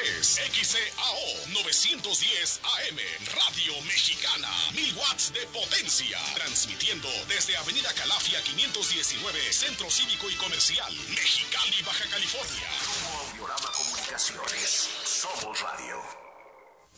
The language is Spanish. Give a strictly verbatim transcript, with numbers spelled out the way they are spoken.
es X C A O novecientos diez A M, Radio Mexicana, mil watts de potencia, transmitiendo desde Avenida Calafia quinientos diecinueve, Centro Cívico y Comercial, Mexicali, Baja California. Audiorama Comunicaciones, somos radio.